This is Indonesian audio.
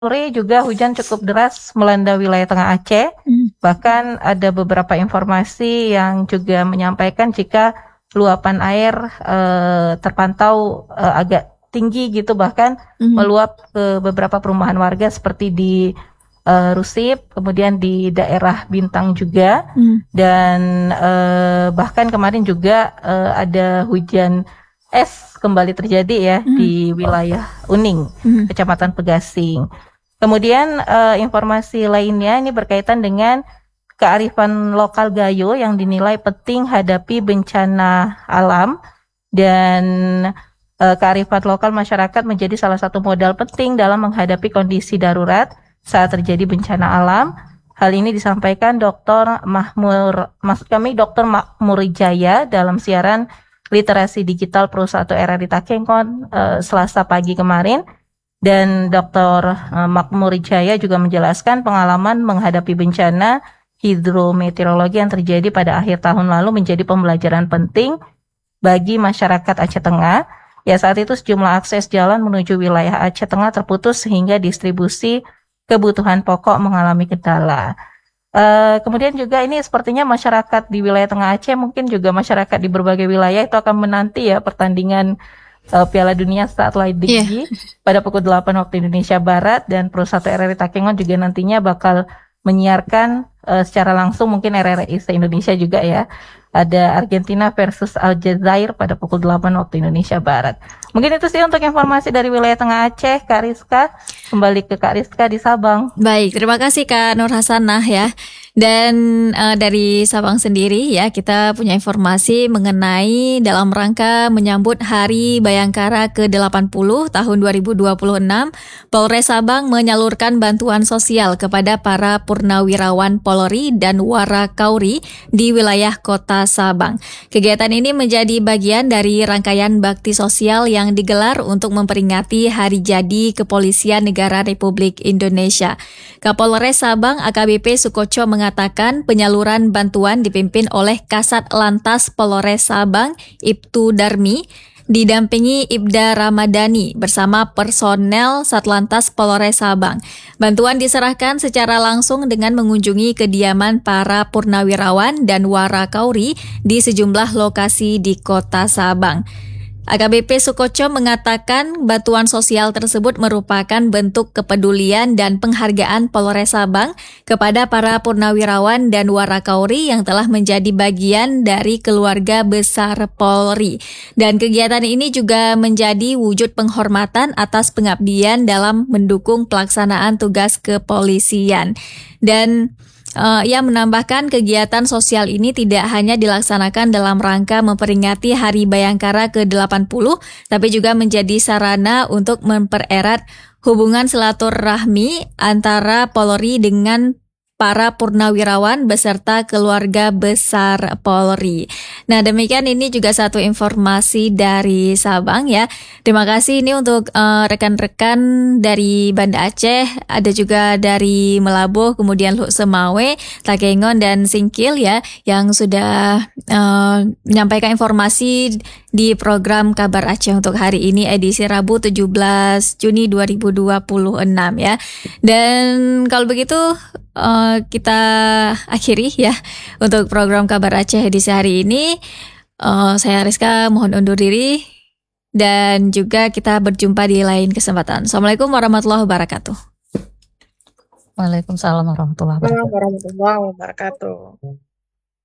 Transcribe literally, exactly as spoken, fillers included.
Sore juga hujan cukup deras melanda wilayah Tengah Aceh. Hmm. Bahkan ada beberapa informasi yang juga menyampaikan jika luapan air uh, terpantau uh, agak tinggi gitu, bahkan hmm. meluap ke beberapa perumahan warga seperti di uh, Rusip, kemudian di daerah Bintang juga. Hmm. Dan uh, bahkan kemarin juga uh, ada hujan es kembali terjadi ya hmm. di wilayah Uning, hmm. Kecamatan Pegasing. Kemudian uh, informasi lainnya ini berkaitan dengan kearifan lokal Gayo yang dinilai penting hadapi bencana alam, dan uh, kearifan lokal masyarakat menjadi salah satu modal penting dalam menghadapi kondisi darurat saat terjadi bencana alam. Hal ini disampaikan Doktor Mahmur, maksud kami Doktor Makmur Jaya dalam siaran Literasi Digital Pro satu Era di Takengon uh, Selasa pagi kemarin. Dan Doktor Makmur Jaya juga menjelaskan pengalaman menghadapi bencana hidrometeorologi yang terjadi pada akhir tahun lalu menjadi pembelajaran penting bagi masyarakat Aceh Tengah. Ya, saat itu sejumlah akses jalan menuju wilayah Aceh Tengah terputus sehingga distribusi kebutuhan pokok mengalami kendala. Uh, kemudian juga ini sepertinya masyarakat di wilayah Tengah Aceh, mungkin juga masyarakat di berbagai wilayah itu akan menanti ya pertandingan Uh, Piala Dunia saat live yeah. pada pukul delapan waktu Indonesia Barat, dan Pro satu R R I Takengon juga nantinya bakal menyiarkan uh, secara langsung, mungkin R R I se-Indonesia juga ya. Ada Argentina versus Aljazair pada pukul delapan waktu Indonesia Barat. Mungkin itu sih untuk informasi dari wilayah Tengah Aceh. Kak Rizka, kembali ke Kak Rizka di Sabang. Baik, terima kasih Kak Nur Hasanah ya. Dan uh, dari Sabang sendiri ya, kita punya informasi mengenai dalam rangka menyambut Hari Bayangkara ke delapan puluh tahun dua ribu dua puluh enam, Polres Sabang menyalurkan bantuan sosial kepada para purnawirawan Polri dan Warakauri di wilayah Kota Sabang. Kegiatan ini menjadi bagian dari rangkaian bakti sosial yang digelar untuk memperingati Hari Jadi Kepolisian Negara Republik Indonesia. Kapolres Sabang A K B P Sukoco mengatakan penyaluran bantuan dipimpin oleh Kasat Lantas Polres Sabang Ibtu Darmi didampingi Ibda Ramadhani bersama personel Satlantas Polres Sabang. Bantuan diserahkan secara langsung dengan mengunjungi kediaman para purnawirawan dan warakauri di sejumlah lokasi di Kota Sabang. A K B P Sukoco mengatakan bantuan sosial tersebut merupakan bentuk kepedulian dan penghargaan Polres Sabang kepada para purnawirawan dan warakauri yang telah menjadi bagian dari keluarga besar Polri. Dan kegiatan ini juga menjadi wujud penghormatan atas pengabdian dalam mendukung pelaksanaan tugas kepolisian. Dan Uh, ia menambahkan kegiatan sosial ini tidak hanya dilaksanakan dalam rangka memperingati Hari Bayangkara ke delapan puluh, tapi juga menjadi sarana untuk mempererat hubungan silaturahmi antara Polri dengan para purnawirawan beserta keluarga besar Polri. Nah, demikian ini juga satu informasi dari Sabang ya. Terima kasih ini untuk uh, rekan-rekan dari Banda Aceh, ada juga dari Melabuh, kemudian Luk Semawe, Takengon dan Singkil ya, yang sudah uh, menyampaikan informasi di program Kabar Aceh untuk hari ini edisi Rabu tujuh belas Juni dua ribu dua puluh enam ya. Dan kalau begitu uh, kita akhiri ya untuk program Kabar Aceh edisi hari ini. Uh, saya Rizka mohon undur diri dan juga kita berjumpa di lain kesempatan. Assalamualaikum warahmatullahi wabarakatuh. Waalaikumsalam warahmatullahi wabarakatuh. Warahmatullahi wabarakatuh.